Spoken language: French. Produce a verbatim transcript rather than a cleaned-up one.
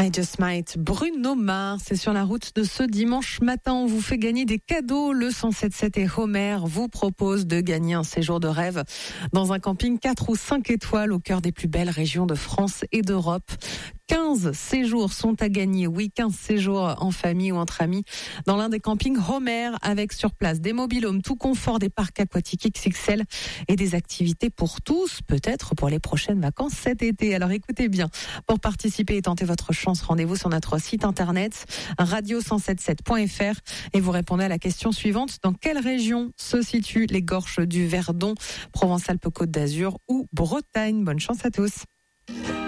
I Just Might, Bruno Mars, c'est sur la route de ce dimanche matin. On vous fait gagner des cadeaux. Le cent sept sept et Homer vous propose de gagner un séjour de rêve dans un camping quatre ou cinq étoiles au cœur des plus belles régions de France et d'Europe. quinze séjours sont à gagner, oui, quinze séjours en famille ou entre amis dans l'un des campings Homer avec sur place des mobil-homes tout confort, des parcs aquatiques X X L et des activités pour tous, peut-être pour les prochaines vacances cet été. Alors écoutez bien, pour participer et tenter votre chance, rendez-vous sur notre site internet radio cent soixante-dix-sept point f r et vous répondez à la question suivante: dans quelle région se situent les Gorges du Verdon, Provence-Alpes-Côte d'Azur ou Bretagne? Bonne chance à tous.